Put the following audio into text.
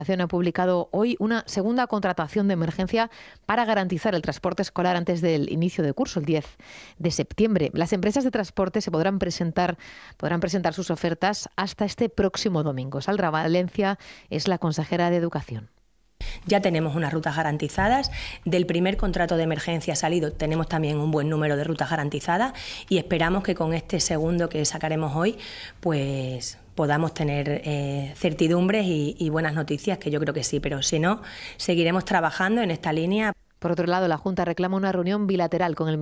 Ha publicado hoy una segunda contratación de emergencia para garantizar el transporte escolar antes del inicio de curso, el 10 de septiembre. Las empresas de transporte se podrán presentar sus ofertas hasta este próximo domingo. Sandra Valencia es la consejera de Educación. Ya tenemos unas rutas garantizadas. Del primer contrato de emergencia salido tenemos también un buen número de rutas garantizadas y esperamos que con este segundo que sacaremos hoy pues podamos tener certidumbres y buenas noticias, que yo creo que sí, pero si no, seguiremos trabajando en esta línea. Por otro lado, la Junta reclama una reunión bilateral con el